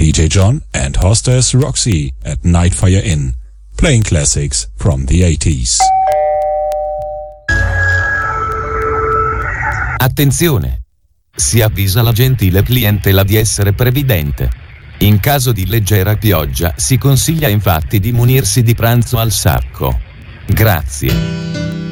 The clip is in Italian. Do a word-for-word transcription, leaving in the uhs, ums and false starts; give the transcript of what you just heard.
D J John and hostess Roxy at Nightfire Inn, playing classics from the eighties. Attenzione! Si avvisa la gentile clientela di essere previdente. In caso di leggera pioggia si consiglia infatti di munirsi di pranzo al sacco. Grazie.